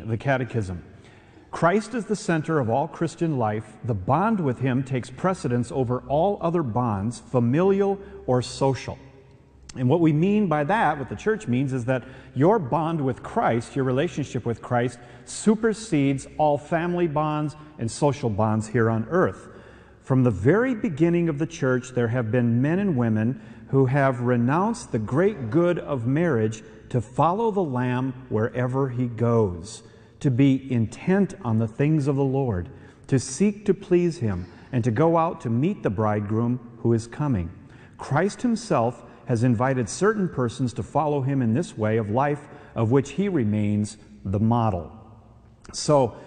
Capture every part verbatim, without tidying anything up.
the Catechism. Christ is the center of all Christian life. The bond with Him takes precedence over all other bonds, familial or social. And what we mean by that, what the Church means, is that your bond with Christ, your relationship with Christ, supersedes all family bonds and social bonds here on earth. From the very beginning of the Church, there have been men and women who have renounced the great good of marriage to follow the Lamb wherever He goes, to be intent on the things of the Lord, to seek to please Him, and to go out to meet the bridegroom who is coming. Christ Himself has invited certain persons to follow Him in this way of life, of which He remains the model. So,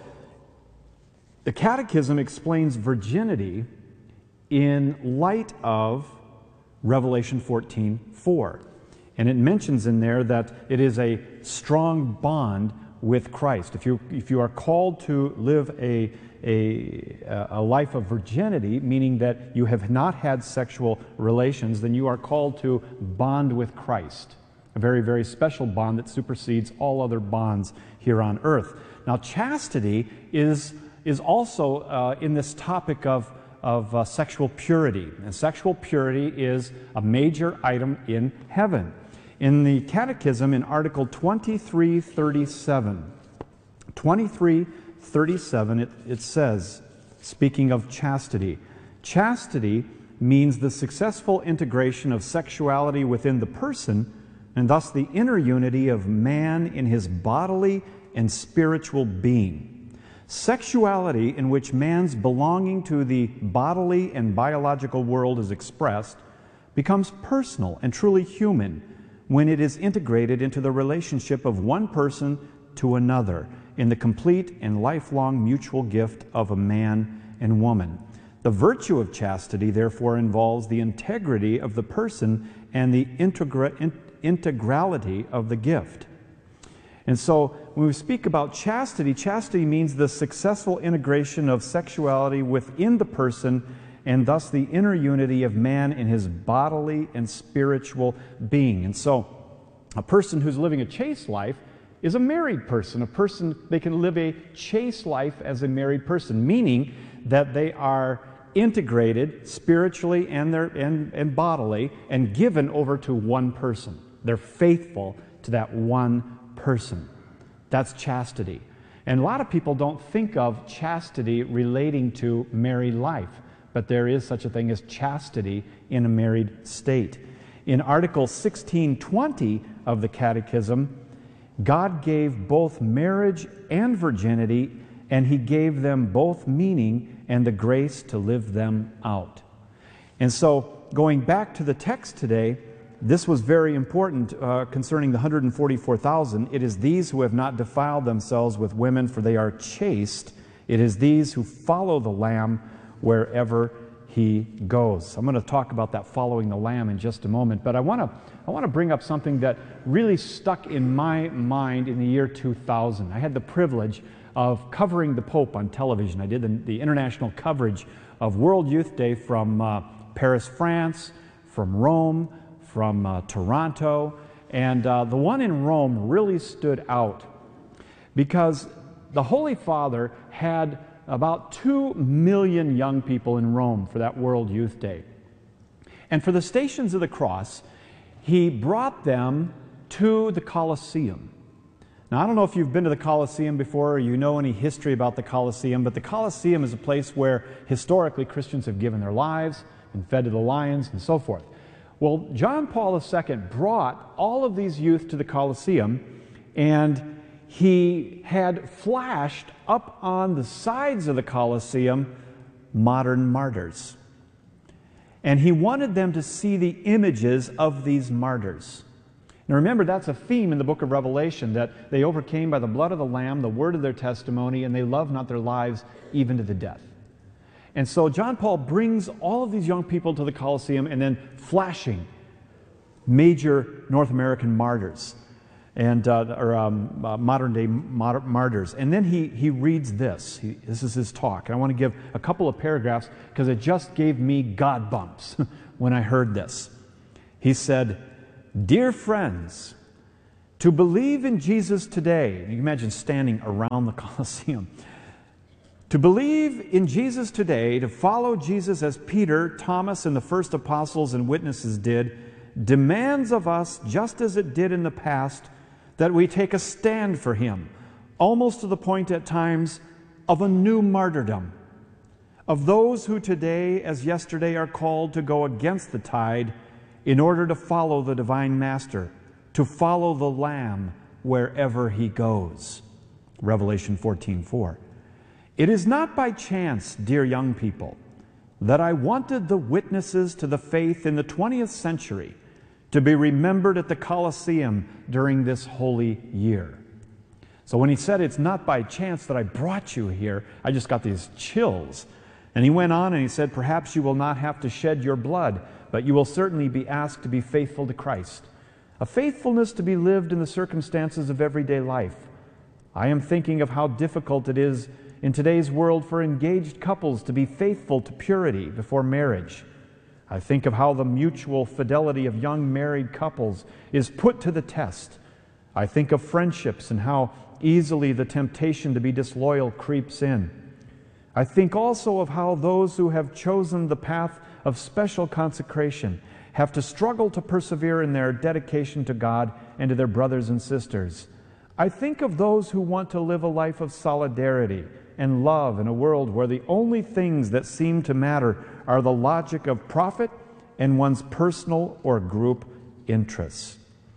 the Catechism explains virginity in light of Revelation fourteen four. And it mentions in there that it is a strong bond with Christ. If you, if you are called to live a, a, a life of virginity, meaning that you have not had sexual relations, then you are called to bond with Christ. A very, very special bond that supersedes all other bonds here on earth. Now, chastity is, is also uh, in this topic of, of uh, sexual purity. And sexual purity is a major item in heaven. In the Catechism, in Article twenty-three thirty-seven, twenty-three thirty-seven, it, it says, speaking of chastity, chastity means the successful integration of sexuality within the person, and thus the inner unity of man in his bodily and spiritual being. Sexuality in which man's belonging to the bodily and biological world is expressed becomes personal and truly human when it is integrated into the relationship of one person to another in the complete and lifelong mutual gift of a man and woman. The virtue of chastity, therefore, involves the integrity of the person and the integra- in- integrality of the gift. And so, when we speak about chastity, chastity means the successful integration of sexuality within the person, and thus the inner unity of man in his bodily and spiritual being. And so, a person who's living a chaste life is a married person. A person, they can live a chaste life as a married person, meaning that they are integrated spiritually and, their, and, and bodily and given over to one person. They're faithful to that one person. That's chastity. And a lot of people don't think of chastity relating to married life, but there is such a thing as chastity in a married state. In Article sixteen twenty of the Catechism, God gave both marriage and virginity, and He gave them both meaning and the grace to live them out. And so, going back to the text today, this was very important uh, concerning the one hundred forty-four thousand. It is these who have not defiled themselves with women, for they are chaste. It is these who follow the Lamb wherever He goes. I'm going to talk about that following the Lamb in just a moment, but I want to I want to bring up something that really stuck in my mind in the year two thousand. I had the privilege of covering the Pope on television. I did the, the international coverage of World Youth Day from uh, Paris, France, from Rome, from uh, Toronto, and uh, the one in Rome really stood out because the Holy Father had about two million young people in Rome for that World Youth Day. And for the Stations of the Cross, he brought them to the Colosseum. Now, I don't know if you've been to the Colosseum before or you know any history about the Colosseum, but the Colosseum is a place where historically Christians have given their lives and fed to the lions and so forth. Well, John Paul the Second brought all of these youth to the Colosseum, and he had flashed up on the sides of the Colosseum modern martyrs. And he wanted them to see the images of these martyrs. Now remember, that's a theme in the book of Revelation, that they overcame by the blood of the Lamb, the word of their testimony, and they loved not their lives even to the death. And so John Paul brings all of these young people to the Colosseum and then flashing major North American martyrs and uh, or um, uh, modern-day martyrs. And then he, he reads this. He, this is his talk. And I want to give a couple of paragraphs because it just gave me God bumps when I heard this. He said, "Dear friends, To believe in Jesus today, you can imagine standing around the Colosseum. To believe in Jesus today, to follow Jesus as Peter, Thomas, and the first apostles and witnesses did, demands of us, just as it did in the past, that we take a stand for Him, almost to the point at times of a new martyrdom, of those who today, as yesterday, are called to go against the tide in order to follow the divine Master, to follow the Lamb wherever He goes. Revelation fourteen four. It is not by chance, dear young people, that I wanted the witnesses to the faith in the twentieth century to be remembered at the Colosseum during this holy year. So when he said, it's not by chance that I brought you here, I just got these chills. And he went on and he said, perhaps you will not have to shed your blood, but you will certainly be asked to be faithful to Christ. A faithfulness to be lived in the circumstances of everyday life. I am thinking of how difficult it is in today's world for engaged couples to be faithful to purity before marriage. I think of how the mutual fidelity of young married couples is put to the test. I think of friendships and how easily the temptation to be disloyal creeps in. I think also of how those who have chosen the path of special consecration have to struggle to persevere in their dedication to God and to their brothers and sisters. I think of those who want to live a life of solidarity and love in a world where the only things that seem to matter are the logic of profit and one's personal or group interests.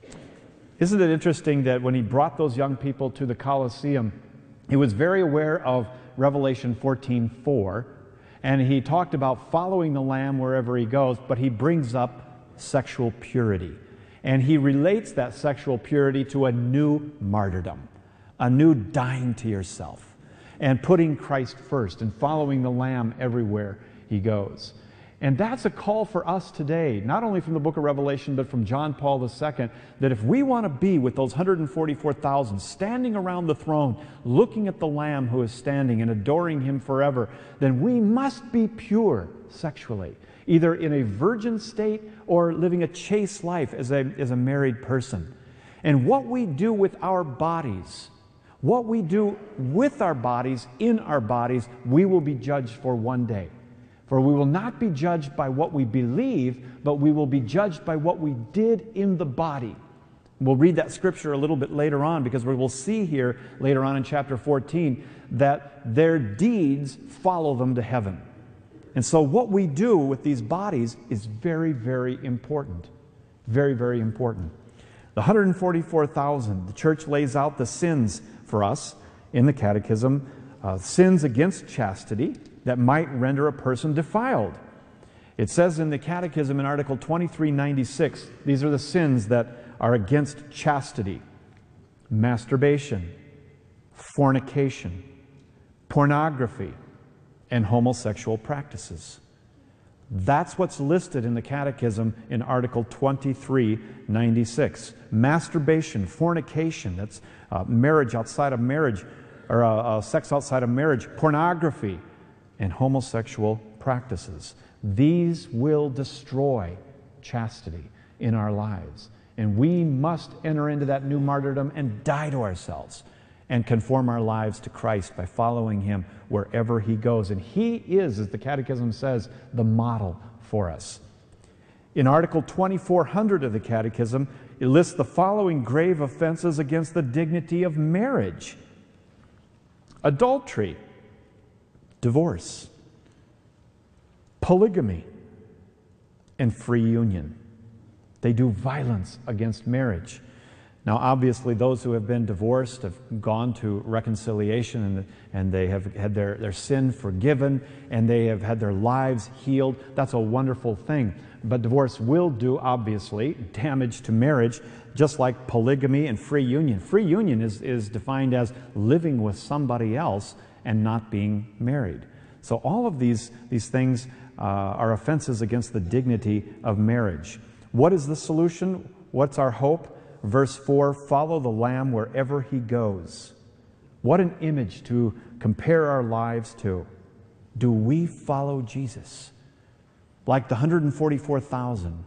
Isn't it interesting that when he brought those young people to the Colosseum, he was very aware of Revelation fourteen four, and he talked about following the Lamb wherever he goes, but he brings up sexual purity. And he relates that sexual purity to a new martyrdom, a new dying to yourself, and putting Christ first and following the Lamb everywhere he goes. And that's a call for us today, not only from the book of Revelation, but from John Paul the Second, that if we want to be with those one hundred forty-four thousand standing around the throne, looking at the Lamb who is standing and adoring Him forever, then we must be pure sexually, either in a virgin state or living a chaste life as a, as a married person. And what we do with our bodies, what we do with our bodies, in our bodies, we will be judged for one day. For we will not be judged by what we believe, but we will be judged by what we did in the body. We'll read that scripture a little bit later on, because we will see here later on in chapter fourteen that their deeds follow them to heaven. And so what we do with these bodies is very, very important. Very, very important. The one hundred forty-four thousand, the church lays out the sins for us in the Catechism, uh, sins against chastity that might render a person defiled. It says in the Catechism in Article twenty-three ninety-six, these are the sins that are against chastity: masturbation, fornication, pornography, and homosexual practices. That's what's listed in the Catechism in Article twenty-three ninety-six. Masturbation, fornication, that's uh, marriage outside of marriage, or uh, uh, sex outside of marriage, pornography, and homosexual practices. These will destroy chastity in our lives. And we must enter into that new martyrdom and die to ourselves and conform our lives to Christ by following Him wherever He goes. And He is, as the Catechism says, the model for us. In Article twenty-four hundred of the Catechism, it lists the following grave offenses against the dignity of marriage: adultery, divorce, polygamy, and free union. They do violence against marriage. Now, obviously, those who have been divorced have gone to reconciliation, and, and they have had their, their sin forgiven, and they have had their lives healed. That's a wonderful thing. But divorce will do, obviously, damage to marriage, just like polygamy and free union. Free union is, is defined as living with somebody else and not being married. So all of these, these things uh, are offenses against the dignity of marriage. What is the solution? What's our hope? Verse four, follow the Lamb wherever He goes. What an image to compare our lives to. Do we follow Jesus? Like the one hundred forty-four thousand,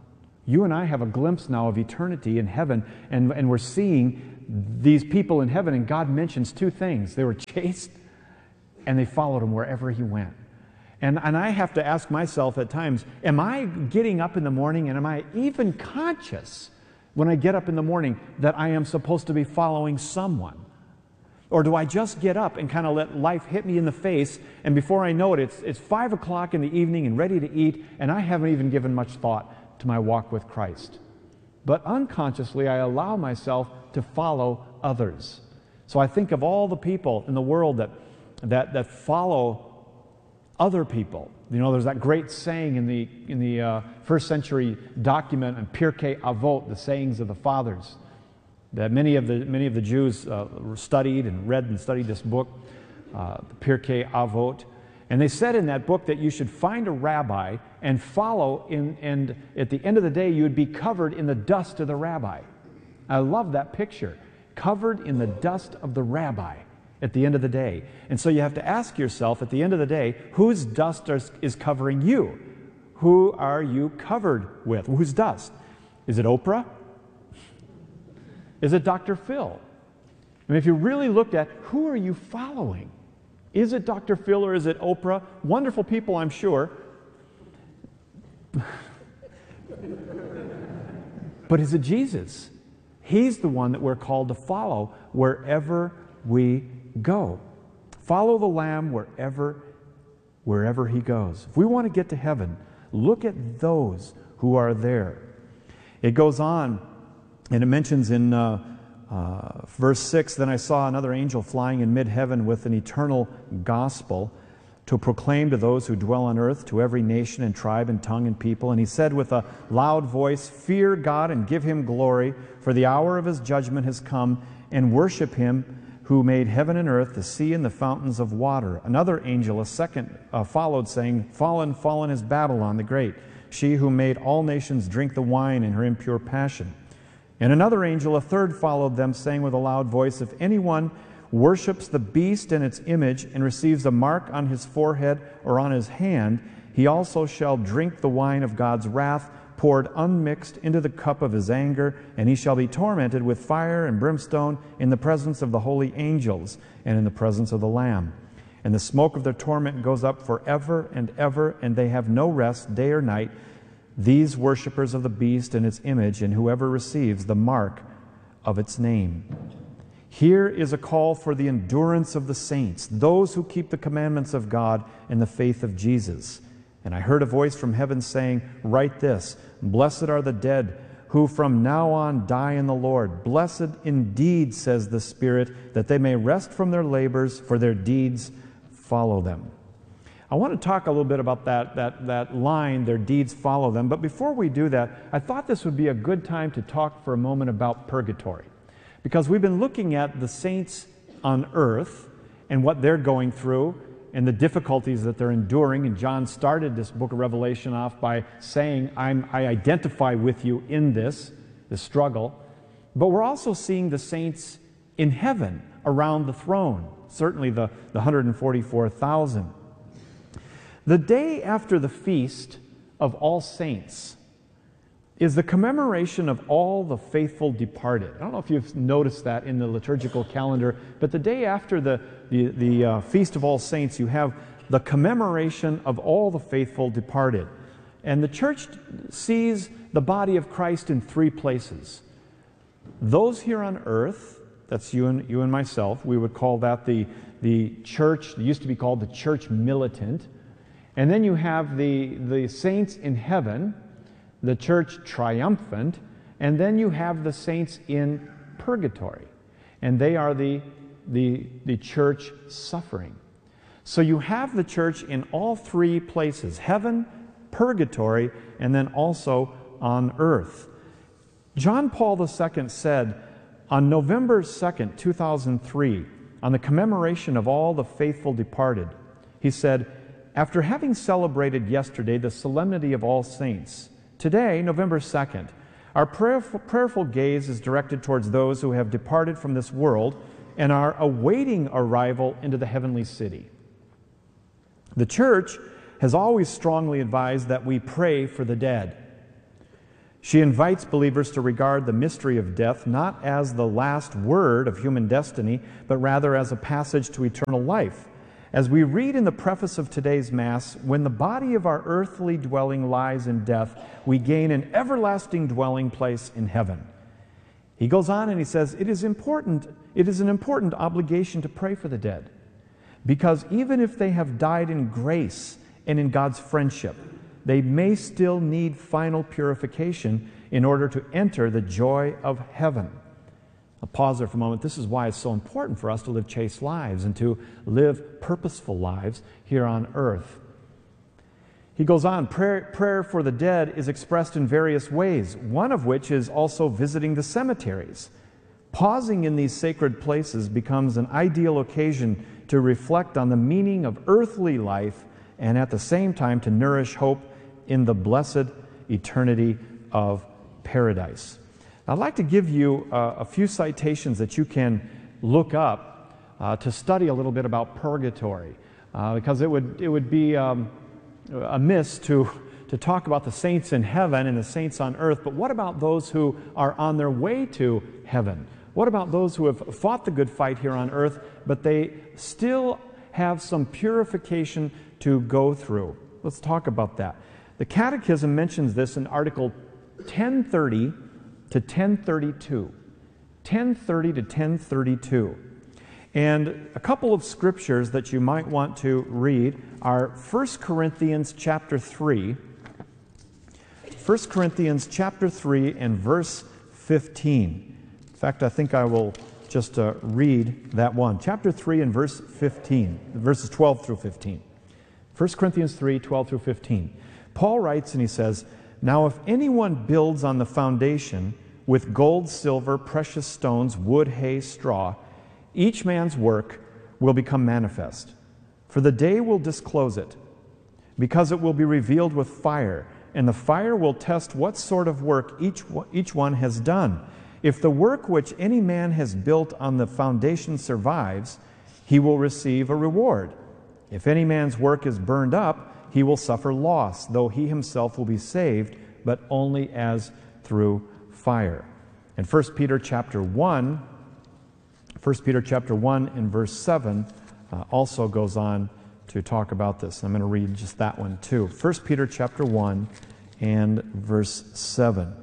You and I have a glimpse now of eternity in heaven, and, and we're seeing these people in heaven, and God mentions two things. They were chaste, and they followed him wherever he went. And, and I have to ask myself at times, am I getting up in the morning, and am I even conscious when I get up in the morning that I am supposed to be following someone? Or do I just get up and kind of let life hit me in the face, and before I know it, it's, it's five o'clock in the evening and ready to eat, and I haven't even given much thought to my walk with Christ. But unconsciously, I allow myself to follow others. So I think of all the people in the world that, that, that follow other people. You know, there's that great saying in the, in the uh, first century document on Pirkei Avot, the sayings of the fathers, that many of the, many of the Jews uh, studied and read and studied this book, uh, the Pirkei Avot. And they said in that book that you should find a rabbi and follow, in, and at the end of the day, you would be covered in the dust of the rabbi. I love that picture. Covered in the dust of the rabbi at the end of the day. And so you have to ask yourself at the end of the day, whose dust is, is covering you? Who are you covered with? Whose dust? Is it Oprah? Is it Doctor Phil? I mean, if you really looked at who are you following? Is it Doctor Phil or is it Oprah? Wonderful people, I'm sure. But is it Jesus? He's the one that we're called to follow wherever we go. Follow the Lamb wherever, wherever he goes. If we want to get to heaven, look at those who are there. It goes on, and it mentions in uh, uh, verse six, then I saw another angel flying in mid-heaven with an eternal gospel to proclaim to those who dwell on earth, to every nation and tribe and tongue and people. And he said with a loud voice, fear God and give him glory, for the hour of his judgment has come, and worship him who made heaven and earth, the sea and the fountains of water. Another angel, a second, uh, followed, saying, fallen, fallen is Babylon the Great, she who made all nations drink the wine in her impure passion. And another angel, a third, followed them, saying with a loud voice, if anyone worships the beast and its image and receives a mark on his forehead or on his hand, he also shall drink the wine of God's wrath, poured unmixed into the cup of his anger, and he shall be tormented with fire and brimstone in the presence of the holy angels and in the presence of the Lamb. And the smoke of their torment goes up forever and ever, and they have no rest day or night, these worshippers of the beast and its image, and whoever receives the mark of its name. Here is a call for the endurance of the saints, those who keep the commandments of God and the faith of Jesus. And I heard a voice from heaven saying, write this, blessed are the dead who from now on die in the Lord. Blessed indeed, says the Spirit, that they may rest from their labors, for their deeds follow them. I want to talk a little bit about that, that, that line, their deeds follow them. But before we do that, I thought this would be a good time to talk for a moment about purgatory. Because we've been looking at the saints on earth and what they're going through and the difficulties that they're enduring. And John started this book of Revelation off by saying, I'm, I identify with you in this, the struggle. But we're also seeing the saints in heaven around the throne, certainly the, the one hundred forty-four thousand. The day after the Feast of All Saints is the commemoration of all the faithful departed. I don't know if you've noticed that in the liturgical calendar, but the day after the, the, the uh, Feast of All Saints, you have the commemoration of all the faithful departed. And the church sees the body of Christ in three places. Those here on earth, that's you and, you and myself, we would call that the, the church, it used to be called the church militant. And then you have the, the saints in heaven, the church triumphant, and then you have the saints in purgatory, and they are the, the, the church suffering. So you have the church in all three places, heaven, purgatory, and then also on earth. John Paul the Second said on November second, two thousand three, on the commemoration of all the faithful departed, he said, after having celebrated yesterday the solemnity of all saints, today, November second, our prayerful, prayerful gaze is directed towards those who have departed from this world and are awaiting arrival into the heavenly city. The church has always strongly advised that we pray for the dead. She invites believers to regard the mystery of death not as the last word of human destiny, but rather as a passage to eternal life. As we read in the preface of today's Mass, when the body of our earthly dwelling lies in death, we gain an everlasting dwelling place in heaven. He goes on and he says, it is important, it is an important obligation to pray for the dead, because even if they have died in grace and in God's friendship, they may still need final purification in order to enter the joy of heaven. I'll pause there for a moment. This is why it's so important for us to live chaste lives and to live purposeful lives here on earth. He goes on, prayer, prayer for the dead is expressed in various ways, one of which is also visiting the cemeteries. Pausing in these sacred places becomes an ideal occasion to reflect on the meaning of earthly life and at the same time to nourish hope in the blessed eternity of paradise. I'd like to give you uh, a few citations that you can look up uh, to study a little bit about purgatory, uh, because it would it would be um, amiss to to talk about the saints in heaven and the saints on earth, but what about those who are on their way to heaven? What about those who have fought the good fight here on earth, but they still have some purification to go through? Let's talk about that. The Catechism mentions this in Article ten thirty to ten thirty-two. ten thirty to ten thirty-two. And a couple of scriptures that you might want to read are First Corinthians chapter three. First Corinthians chapter three and verse fifteen. In fact, I think I will just uh, read that one. Chapter three and verse fifteen, verses twelve through fifteen. First Corinthians three, twelve through fifteen. Paul writes and he says, "Now if anyone builds on the foundation with gold, silver, precious stones, wood, hay, straw, each man's work will become manifest. For the day will disclose it, because it will be revealed with fire, and the fire will test what sort of work each, each one has done. If the work which any man has built on the foundation survives, he will receive a reward. If any man's work is burned up, he will suffer loss, though he himself will be saved, but only as through fire." And First Peter chapter one, First Peter chapter one and verse seven uh, also goes on to talk about this. I'm going to read just that one too. First Peter chapter one and verse seven.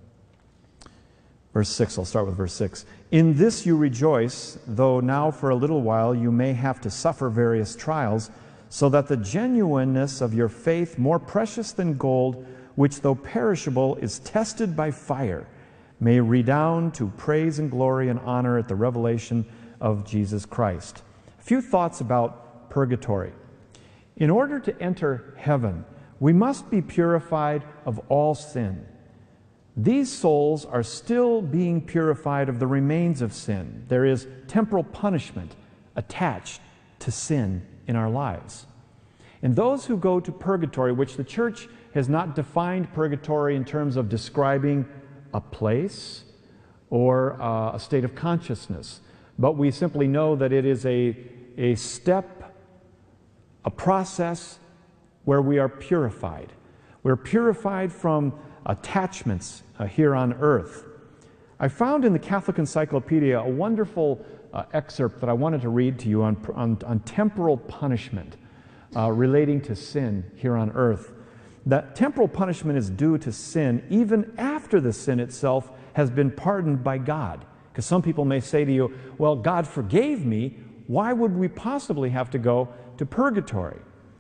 Verse six, I'll start with verse six. "In this you rejoice, though now for a little while you may have to suffer various trials, so that the genuineness of your faith, more precious than gold, which though perishable is tested by fire, may redound to praise and glory and honor at the revelation of Jesus Christ." A few thoughts about purgatory. In order to enter heaven, we must be purified of all sin. These souls are still being purified of the remains of sin. There is temporal punishment attached to sin in our lives. And those who go to purgatory, which the church has not defined purgatory in terms of describing a place or uh, a state of consciousness, but we simply know that it is a, a step, a process where we are purified. We're purified from attachments uh, here on earth. I found in the Catholic Encyclopedia a wonderful uh, excerpt that I wanted to read to you on, on, on temporal punishment uh, relating to sin here on earth. That temporal punishment is due to sin even after the sin itself has been pardoned by God. Because some people may say to you, well, God forgave me, why would we possibly have to go to purgatory?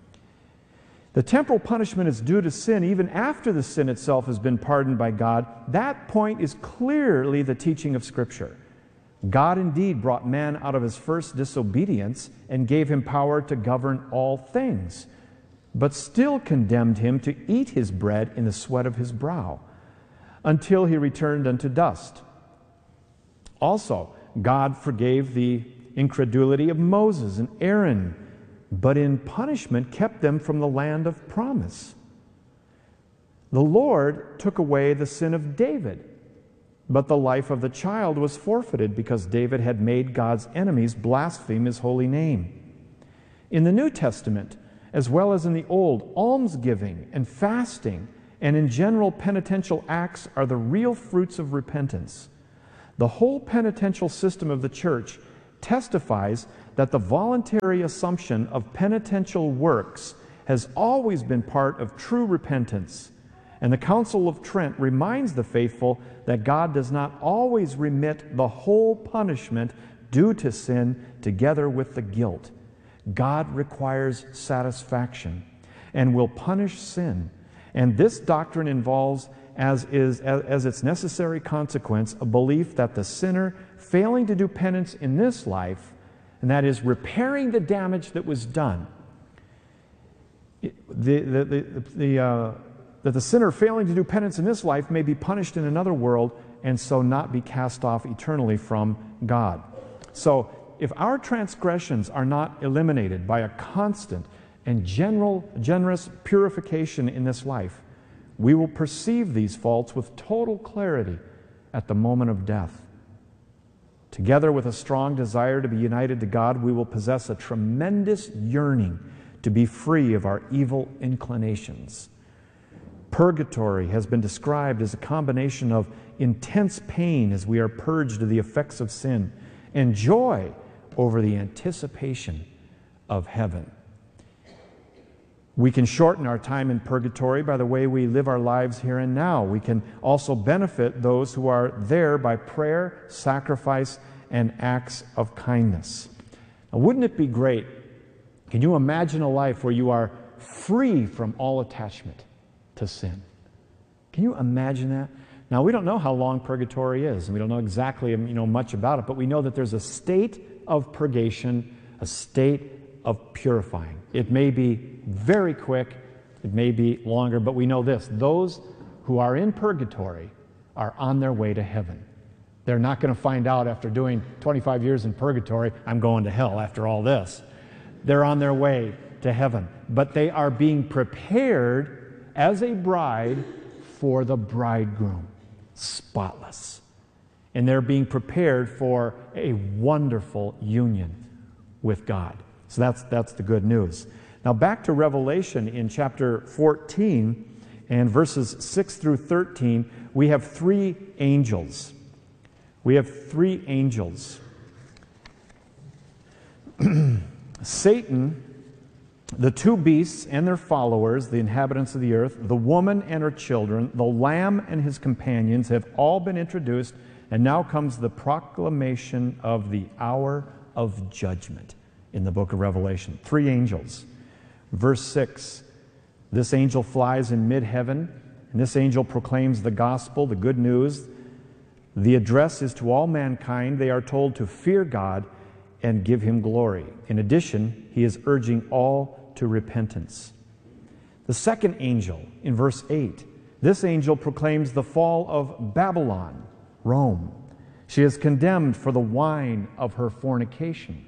The temporal punishment is due to sin even after the sin itself has been pardoned by God. That point is clearly the teaching of Scripture. God indeed brought man out of his first disobedience and gave him power to govern all things, but still condemned him to eat his bread in the sweat of his brow, until he returned unto dust. Also, God forgave the incredulity of Moses and Aaron, but in punishment kept them from the land of promise. The Lord took away the sin of David, but the life of the child was forfeited because David had made God's enemies blaspheme his holy name. In the New Testament, as well as in the Old, almsgiving and fasting And in general, penitential acts are the real fruits of repentance. The whole penitential system of the church testifies that the voluntary assumption of penitential works has always been part of true repentance. And the Council of Trent reminds the faithful that God does not always remit the whole punishment due to sin together with the guilt. God requires satisfaction and will punish sin. And this doctrine involves, as is as, as its necessary consequence, a belief that the sinner failing to do penance in this life, and that is repairing the damage that was done, the, the, the, the, uh, that the sinner failing to do penance in this life may be punished in another world and so not be cast off eternally from God. So if our transgressions are not eliminated by a constant and general, generous purification in this life, we will perceive these faults with total clarity at the moment of death. Together with a strong desire to be united to God, we will possess a tremendous yearning to be free of our evil inclinations. Purgatory has been described as a combination of intense pain as we are purged of the effects of sin and joy over the anticipation of heaven. We can shorten our time in purgatory by the way we live our lives here and now. We can also benefit those who are there by prayer, sacrifice, and acts of kindness. Now, wouldn't it be great? Can you imagine a life where you are free from all attachment to sin? Can you imagine that? Now, we don't know how long purgatory is, and we don't know exactly, you know, much about it, but we know that there's a state of purgation, a state of purifying. It may be very quick, it may be longer, but we know this: those who are in purgatory are on their way to heaven. They're not going to find out after doing twenty-five years in purgatory, I'm going to hell after all this. They're on their way to heaven, but they are being prepared as a bride for the bridegroom, spotless. And they're being prepared for a wonderful union with God. So that's, that's the good news. Now back to Revelation in chapter fourteen and verses six through thirteen, we have three angels. We have three angels. Satan, the two beasts and their followers, the inhabitants of the earth, the woman and her children, the Lamb and his companions have all been introduced, and now comes the proclamation of the hour of judgment in the book of Revelation. Three angels. Verse six, this angel flies in mid-heaven, and this angel proclaims the gospel, the good news. The address is to all mankind. They are told to fear God and give him glory. In addition, he is urging all to repentance. The second angel, in verse eight, this angel proclaims the fall of Babylon, Rome. She is condemned for the wine of her fornication.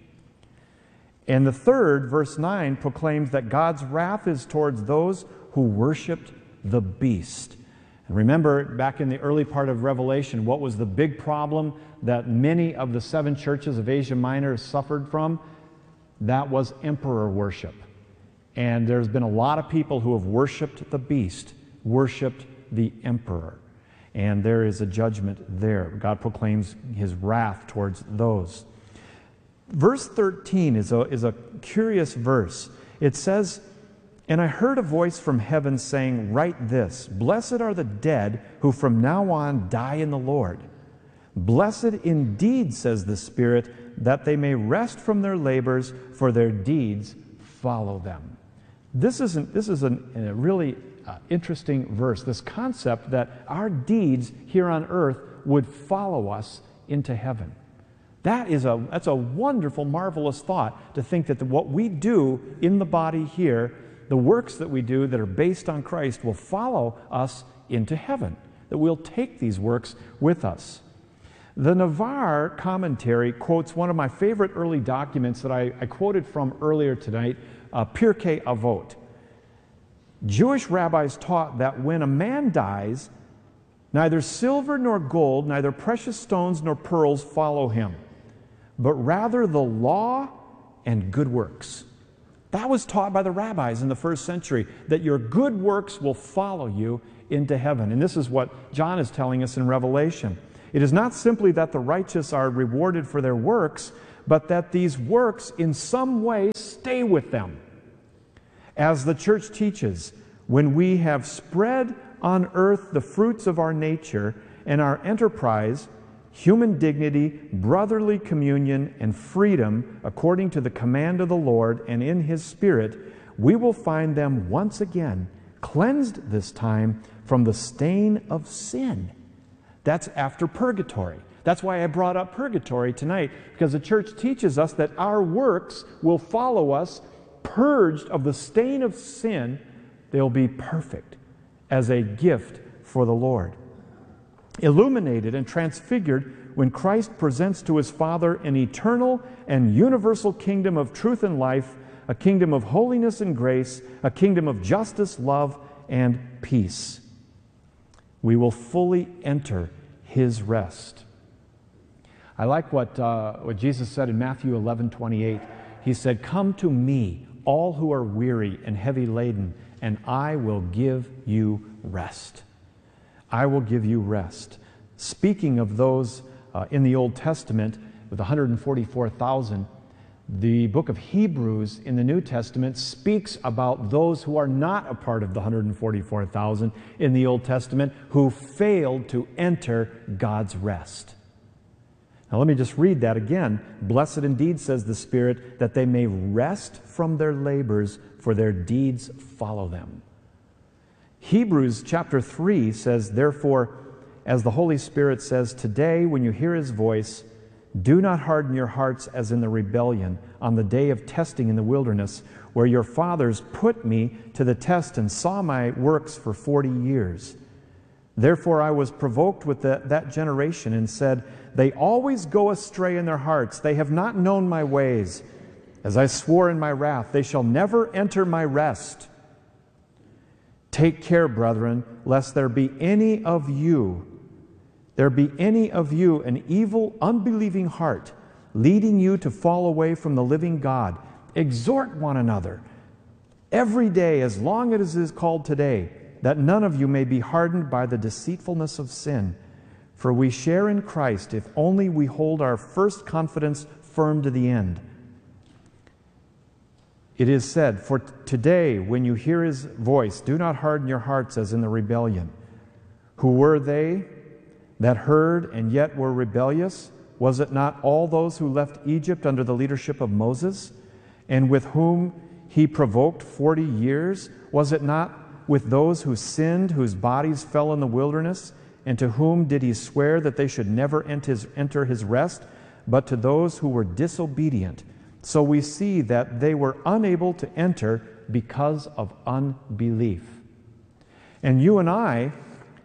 And the third, verse nine, proclaims that God's wrath is towards those who worshiped the beast. And remember, back in the early part of Revelation, what was the big problem that many of the seven churches of Asia Minor suffered from? That was emperor worship. And there's been a lot of people who have worshiped the beast, worshiped the emperor. And there is a judgment there. God proclaims his wrath towards those. Verse thirteen is a, is a curious verse. It says, "And I heard a voice from heaven saying, 'Write this, blessed are the dead who from now on die in the Lord. Blessed indeed, says the Spirit, that they may rest from their labors, for their deeds follow them.'" This is, an, this is an, a really uh, interesting verse, this concept that our deeds here on earth would follow us into heaven. That is a, that's a wonderful, marvelous thought, to think that the, what we do in the body here, the works that we do that are based on Christ, will follow us into heaven, that we'll take these works with us. The Navarre commentary quotes one of my favorite early documents that I, I quoted from earlier tonight, uh, Pirkei Avot. Jewish rabbis taught that when a man dies, neither silver nor gold, neither precious stones nor pearls follow him, but rather the law and good works. That was taught by the rabbis in the first century, that your good works will follow you into heaven. And this is what John is telling us in Revelation. It is not simply that the righteous are rewarded for their works, but that these works in some way stay with them. As the church teaches, when we have spread on earth the fruits of our nature and our enterprise, human dignity, brotherly communion, and freedom, according to the command of the Lord and in His Spirit, we will find them once again cleansed this time from the stain of sin. That's after purgatory. That's why I brought up purgatory tonight, because the church teaches us that our works will follow us, purged of the stain of sin. They'll be perfect as a gift for the Lord. Illuminated and transfigured when Christ presents to His Father an eternal and universal kingdom of truth and life, a kingdom of holiness and grace, a kingdom of justice, love, and peace. We will fully enter His rest. I like what, uh, what Jesus said in Matthew eleven twenty-eight. He said, "Come to me, all who are weary and heavy laden, and I will give you rest." I will give you rest. Speaking of those uh, in the Old Testament, with one hundred forty-four thousand, the book of Hebrews in the New Testament speaks about those who are not a part of the one hundred forty-four thousand in the Old Testament who failed to enter God's rest. Now let me just read that again. "Blessed indeed, says the Spirit, that they may rest from their labors, for their deeds follow them." Hebrews chapter three says, "Therefore, as the Holy Spirit says, today when you hear His voice, do not harden your hearts as in the rebellion on the day of testing in the wilderness, where your fathers put me to the test and saw my works for forty years. Therefore I was provoked with the, that generation and said, they always go astray in their hearts. They have not known my ways. As I swore in my wrath, they shall never enter my rest. Take care, brethren, lest there be any of you, there be any of you an evil, unbelieving heart, leading you to fall away from the living God. Exhort one another every day, as long as it is called today, that none of you may be hardened by the deceitfulness of sin. For we share in Christ, if only we hold our first confidence firm to the end. It is said, for today, when you hear His voice, do not harden your hearts as in the rebellion. Who were they that heard and yet were rebellious? Was it not all those who left Egypt under the leadership of Moses, and with whom He provoked forty years? Was it not with those who sinned, whose bodies fell in the wilderness? And to whom did He swear that they should never enter His rest, but to those who were disobedient? So we see that they were unable to enter because of unbelief. And you and I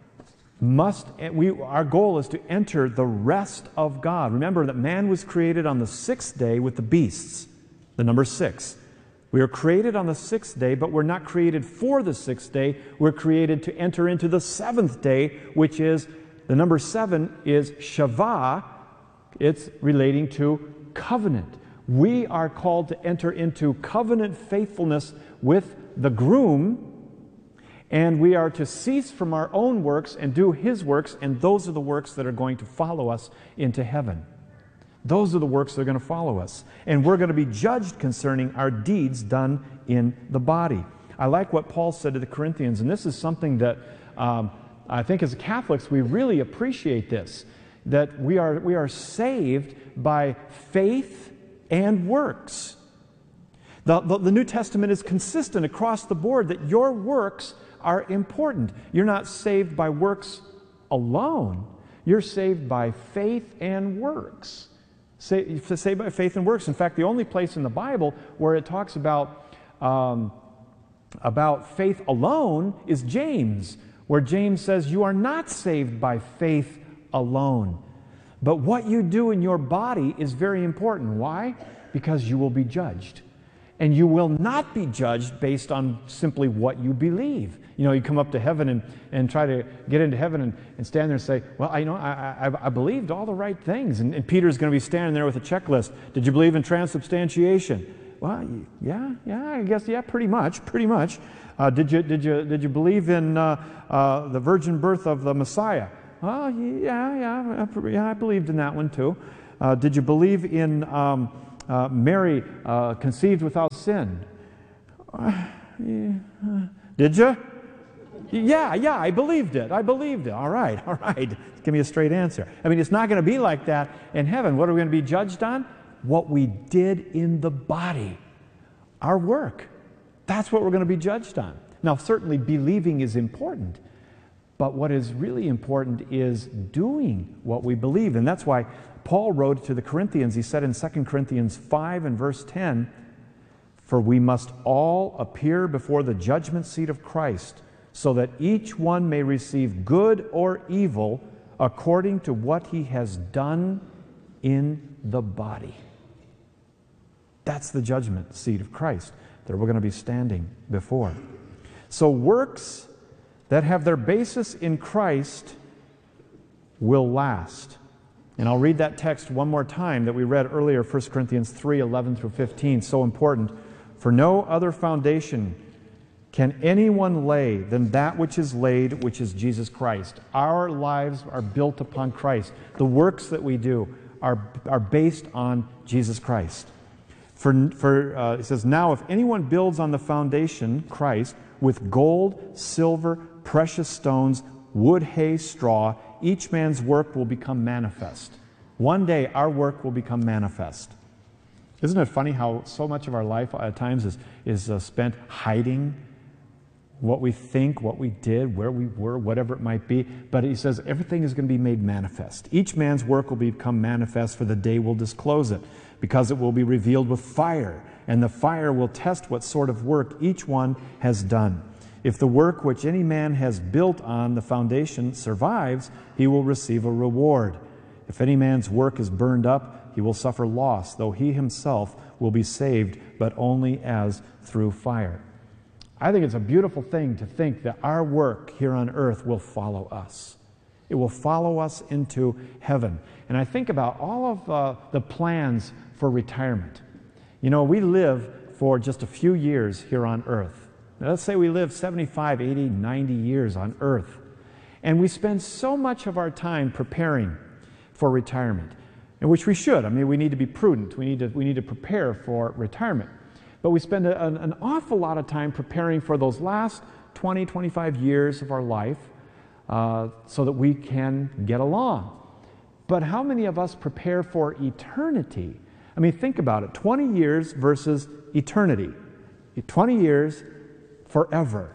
must, we, our goal is to enter the rest of God. Remember that man was created on the sixth day with the beasts, the number six. We are created on the sixth day, but we're not created for the sixth day. We're created to enter into the seventh day, which is, the number seven is Shavah. It's relating to covenant. We are called to enter into covenant faithfulness with the groom, and we are to cease from our own works and do His works, and those are the works that are going to follow us into heaven. Those are the works that are going to follow us. And we're going to be judged concerning our deeds done in the body. I like what Paul said to the Corinthians, and this is something that um, I think as Catholics we really appreciate this, that we are, we are saved by faith and works. The, the, the New Testament is consistent across the board that your works are important. You're not saved by works alone. You're saved by faith and works. Saved, saved by faith and works. In fact, the only place in the Bible where it talks about, um, about faith alone is James, where James says, you are not saved by faith alone. But what you do in your body is very important. Why? Because you will be judged. And you will not be judged based on simply what you believe. You know, you come up to heaven and, and try to get into heaven and, and stand there and say, well, I know I, I, I believed all the right things. And, and Peter's going to be standing there with a checklist. Did you believe in transubstantiation? Well, yeah, yeah, I guess, yeah, pretty much, pretty much. Uh, did you did you did you believe in uh, uh, the virgin birth of the Messiah? Oh, yeah, yeah, yeah, I believed in that one too. Uh, did you believe in um, uh, Mary uh, conceived without sin? Uh, yeah. Did you? Yeah, yeah, I believed it. I believed it. All right, all right. Give me a straight answer. I mean, it's not going to be like that in heaven. What are we going to be judged on? What we did in the body, our work. That's what we're going to be judged on. Now, certainly believing is important, but what is really important is doing what we believe. And that's why Paul wrote to the Corinthians, he said in Second Corinthians five and verse ten, "For we must all appear before the judgment seat of Christ, so that each one may receive good or evil according to what he has done in the body." That's the judgment seat of Christ that we're going to be standing before. So works that have their basis in Christ will last. And I'll read that text one more time that we read earlier, First Corinthians three, eleven through fifteen, so important. "For no other foundation can anyone lay than that which is laid, which is Jesus Christ." Our lives are built upon Christ. The works that we do are, are based on Jesus Christ. For, for uh, it says, "Now if anyone builds on the foundation, Christ, with gold, silver, precious stones, wood, hay, straw, each man's work will become manifest." One day our work will become manifest. Isn't it funny how so much of our life at times is, is uh, spent hiding what we think, what we did, where we were, whatever it might be. But he says everything is going to be made manifest. Each man's work will become manifest, for the day will disclose it, because it will be revealed with fire, and the fire will test what sort of work each one has done. If the work which any man has built on the foundation survives, he will receive a reward. If any man's work is burned up, he will suffer loss, though he himself will be saved, but only as through fire. I think it's a beautiful thing to think that our work here on earth will follow us. It will follow us into heaven. And I think about all of uh, the plans for retirement. You know, we live for just a few years here on earth. Now, let's say we live seventy-five, eighty, ninety years on earth. And we spend so much of our time preparing for retirement, and which we should. I mean, we need to be prudent. We need to, we need to prepare for retirement. But we spend a, an, an awful lot of time preparing for those last twenty, twenty-five years of our life uh, so that we can get along. But how many of us prepare for eternity? I mean, think about it. twenty years versus eternity. twenty years forever.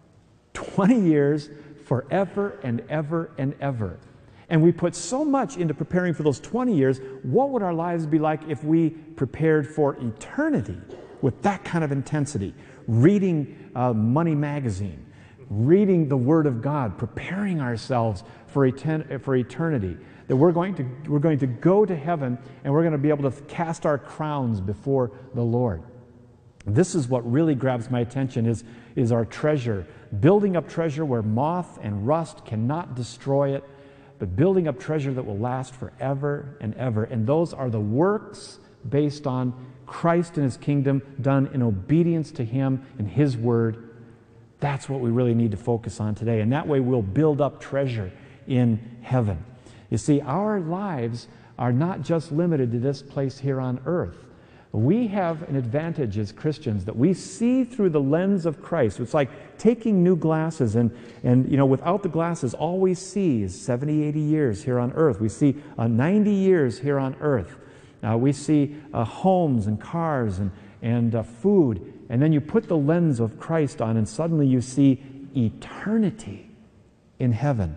twenty years forever and ever and ever. And we put so much into preparing for those twenty years. What would our lives be like if we prepared for eternity with that kind of intensity? Reading uh, Money Magazine, reading the Word of God, preparing ourselves for, eten- for eternity. That we're going to we're going to go to heaven, and we're going to be able to cast our crowns before the Lord. This is what really grabs my attention, is, is our treasure. Building up treasure where moth and rust cannot destroy it, but building up treasure that will last forever and ever. And those are the works based on Christ and His kingdom, done in obedience to Him and His Word. That's what we really need to focus on today. And that way we'll build up treasure in heaven. You see, our lives are not just limited to this place here on earth. We have an advantage as Christians that we see through the lens of Christ. It's like taking new glasses, and, and you know, without the glasses, all we see is seventy, eighty years here on earth. We see uh, ninety years here on earth. Uh, we see uh, homes and cars and, and uh, food, and then you put the lens of Christ on, and suddenly you see eternity in heaven.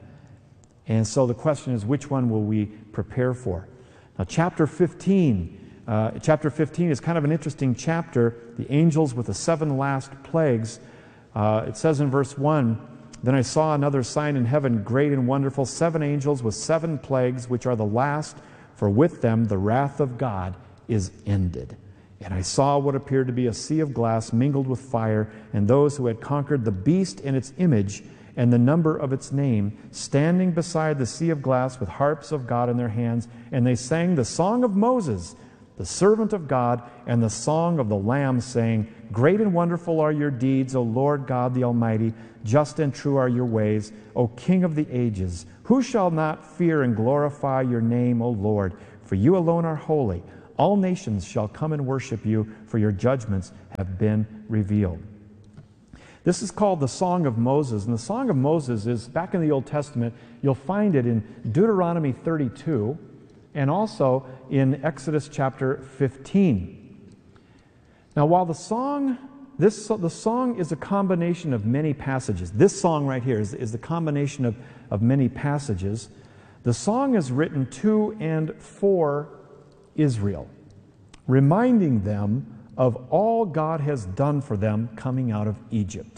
And so the question is, which one will we prepare for? Now, chapter fifteen. Uh, chapter fifteen is kind of an interesting chapter. The angels with the seven last plagues. Uh, it says in verse one, "Then I saw another sign in heaven, great and wonderful, seven angels with seven plagues, which are the last, for with them the wrath of God is ended. And I saw what appeared to be a sea of glass mingled with fire, and those who had conquered the beast and its image and the number of its name, standing beside the sea of glass with harps of God in their hands, and they sang the song of Moses, the servant of God, and the song of the Lamb, saying, Great and wonderful are your deeds, O Lord God the Almighty. Just and true are your ways, O King of the ages. Who shall not fear and glorify your name, O Lord? For you alone are holy. All nations shall come and worship you, for your judgments have been revealed. This is called the Song of Moses, and the Song of Moses is, back in the Old Testament, you'll find it in Deuteronomy thirty-two, and also in Exodus chapter fifteen. Now, while the song, this the song is a combination of many passages. This song right here is, is the combination of, of many passages. The song is written to and for Israel, reminding them of all God has done for them coming out of Egypt.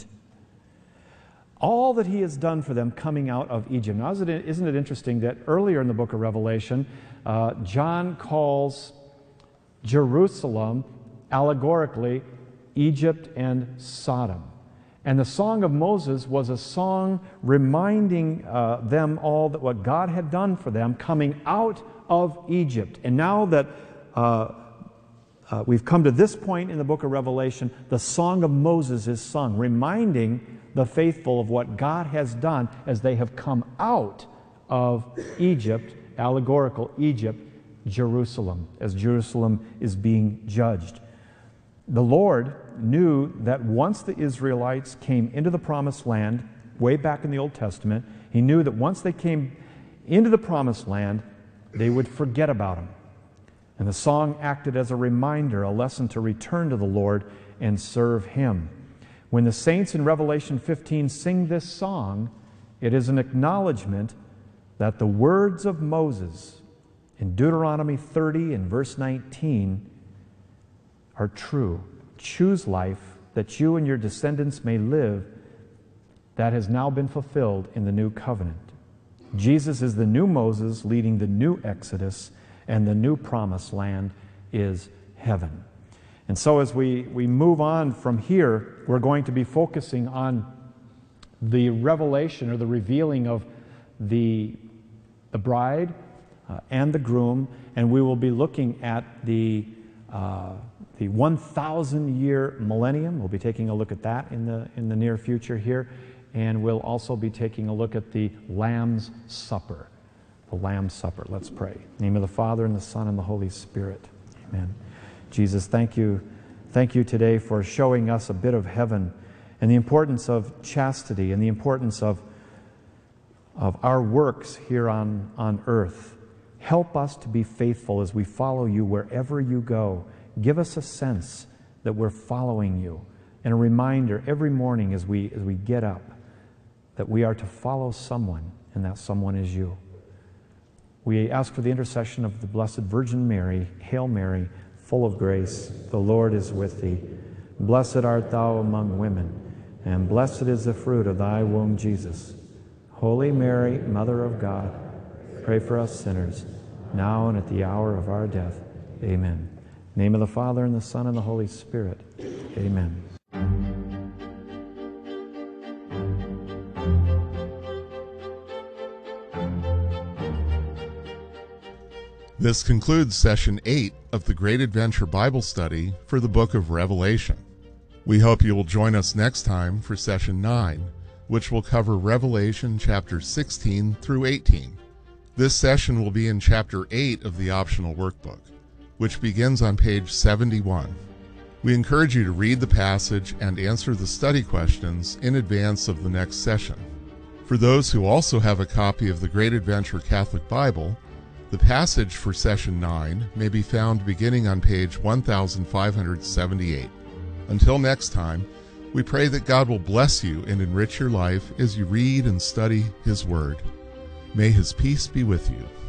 All that he has done for them coming out of Egypt. Now, isn't it, isn't it interesting that earlier in the book of Revelation, uh, John calls Jerusalem allegorically Egypt and Sodom. And the Song of Moses was a song reminding uh, them all that what God had done for them coming out of Egypt. And now that uh, uh, we've come to this point in the book of Revelation, the Song of Moses is sung, reminding the faithful of what God has done as they have come out of Egypt, allegorical Egypt, Jerusalem, as Jerusalem is being judged. The Lord knew that once the Israelites came into the promised land, way back in the Old Testament, he knew that once they came into the promised land, they would forget about him. And the song acted as a reminder, a lesson to return to the Lord and serve him. When the saints in Revelation fifteen sing this song, it is an acknowledgement that the words of Moses in Deuteronomy thirty and verse nineteen are true. Choose life that you and your descendants may live. That has now been fulfilled in the new covenant. Jesus is the new Moses leading the new Exodus, and the new promised land is heaven. And so as we, we move on from here, we're going to be focusing on the revelation or the revealing of the, the bride uh, and the groom, and we will be looking at the uh, the one thousand year millennium. We'll be taking a look at that in the in the near future here, and we'll also be taking a look at the Lamb's Supper. The Lamb's Supper. Let's pray. In the name of the Father, and the Son, and the Holy Spirit. Amen. Jesus, thank you. Thank you today for showing us a bit of heaven and the importance of chastity and the importance of, of our works here on, on earth. Help us to be faithful as we follow you wherever you go. Give us a sense that we're following you, and a reminder every morning as we, as we get up that we are to follow someone, and that someone is you. We ask for the intercession of the Blessed Virgin Mary. Hail Mary, full of grace, the Lord is with thee. Blessed art thou among women, and blessed is the fruit of thy womb, Jesus. Holy Mary, Mother of God, pray for us sinners, now and at the hour of our death. Amen. In the name of the Father, and the Son, and the Holy Spirit. Amen. This concludes Session eight of the Great Adventure Bible Study for the Book of Revelation. We hope you will join us next time for Session nine, which will cover Revelation chapters sixteen through eighteen. This session will be in Chapter eight of the optional workbook, which begins on page seventy-one. We encourage you to read the passage and answer the study questions in advance of the next session. For those who also have a copy of the Great Adventure Catholic Bible, the passage for Session nine may be found beginning on page one thousand five hundred seventy-eight. Until next time, we pray that God will bless you and enrich your life as you read and study His Word. May His peace be with you.